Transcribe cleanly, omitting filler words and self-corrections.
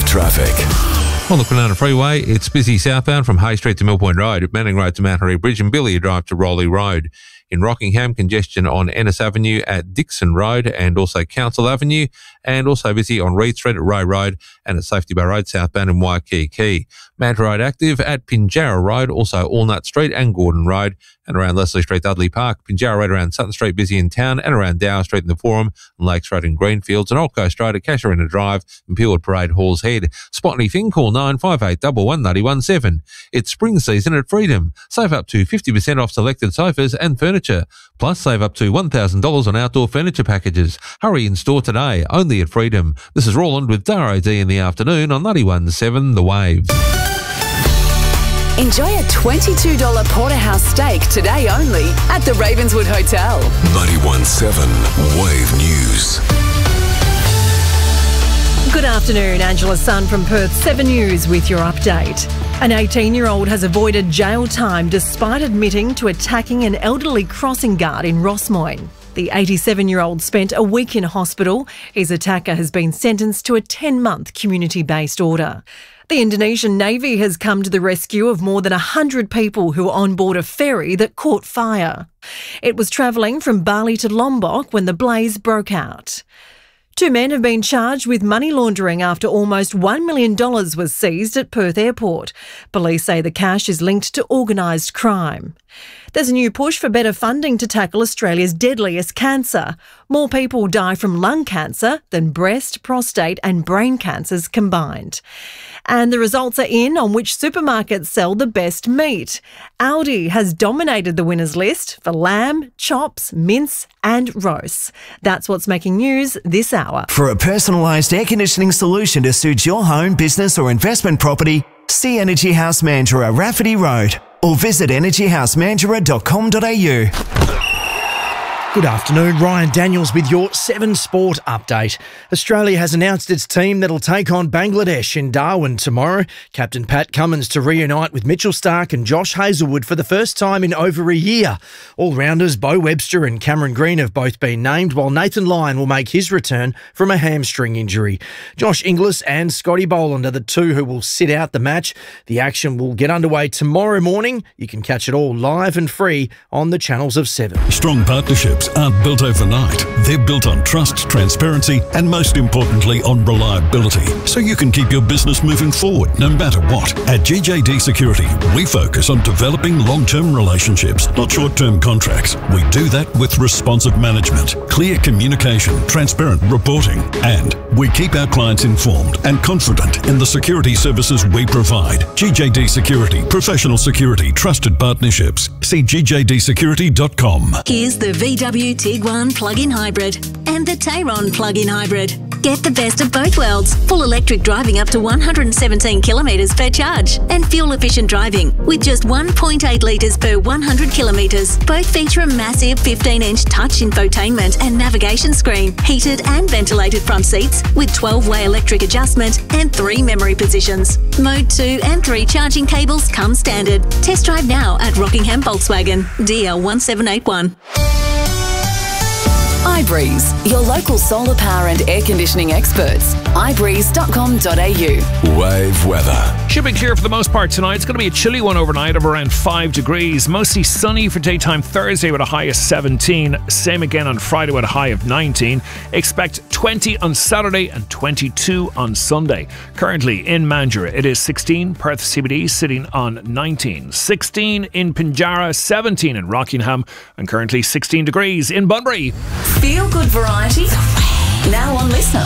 traffic. On the Kwinana Freeway, it's busy southbound from Hay Street to Mill Point Road, Manning Road to Mount Harry Bridge and Billy Drive to Rowley Road. In Rockingham, congestion on Ennis Avenue at Dixon Road and also Council Avenue, and also busy on Reed Street at Ray Road and at Safety Bar Road southbound in Waikiki. Manta Road active at Pinjarra Road, also Allnut Street and Gordon Road, and around Leslie Street, Dudley Park. Pinjarra Road around Sutton Street, busy in town, and around Dower Street in the Forum, and Lakes Road in Greenfields, and Old Coast Road at Casuarina Drive and Peelwood Parade Halls Head. Spot anything, call 958 11917. It's spring season at Freedom. Save up to 50% off selected sofas and furniture. Plus, save up to $1,000 on outdoor furniture packages. Hurry in store today, only at Freedom. This is Roland with Daro D in the afternoon on 91.7 The Wave. Enjoy a $22 porterhouse steak today only at the Ravenswood Hotel. 91.7 Wave News. Good afternoon, Angela Sun from Perth 7 News with your update. An 18-year-old has avoided jail time despite admitting to attacking an elderly crossing guard in Rossmoyne. The 87-year-old spent a week in hospital. His attacker has been sentenced to a 10-month community-based order. The Indonesian Navy has come to the rescue of more than 100 people who were on board a ferry that caught fire. It was travelling from Bali to Lombok when the blaze broke out. 2 men have been charged with money laundering after almost $1 million was seized at Perth Airport. Police say the cash is linked to organised crime. There's a new push for better funding to tackle Australia's deadliest cancer. More people die from lung cancer than breast, prostate and brain cancers combined. And the results are in on which supermarkets sell the best meat. Aldi has dominated the winners list for lamb, chops, mince and roasts. That's what's making news this hour. For a personalised air conditioning solution to suit your home, business or investment property, see Energy House Mandurah, Rafferty Road, or visit energyhousemandurah.com.au. Good afternoon, Ryan Daniels with your 7 Sport update. Australia has announced its team that'll take on Bangladesh in Darwin tomorrow. Captain Pat Cummins to reunite with Mitchell Starc and Josh Hazlewood for the first time in over a year. All-rounders Bo Webster and Cameron Green have both been named, while Nathan Lyon will make his return from a hamstring injury. Josh Inglis and Scotty Boland are the two who will sit out the match. The action will get underway tomorrow morning. You can catch it all live and free on the channels of 7. Strong partnerships aren't built overnight. They're built on trust, transparency, and most importantly, on reliability. So you can keep your business moving forward no matter what. At GJD Security, we focus on developing long-term relationships, not short-term contracts. We do that with responsive management, clear communication, transparent reporting, and we keep our clients informed and confident in the security services we provide. GJD Security, professional security, trusted partnerships. See gjdsecurity.com. Here's the VW Tiguan plug-in hybrid and the Tayron plug-in hybrid. Get the best of both worlds. Full electric driving up to 117 kilometres per charge and fuel-efficient driving with just 1.8 litres per 100 kilometres. Both feature a massive 15-inch touch infotainment and navigation screen, heated and ventilated front seats with 12-way electric adjustment and 3 memory positions. Mode 2 and 3 charging cables come standard. Test drive now at Rockingham Volkswagen, DL 1781. iBreeze, your local solar power and air conditioning experts. ibreeze.com.au. Wave weather. Should be clear for the most part tonight. It's going to be a chilly one overnight of around 5 degrees. Mostly sunny for daytime Thursday with a high of 17. Same again on Friday with a high of 19. Expect 20 on Saturday and 22 on Sunday. Currently in Mandurah, it is 16. Perth CBD sitting on 19. 16 in Pinjarra, 17 in Rockingham, and currently 16 degrees in Bunbury. Feel good variety now on Listener.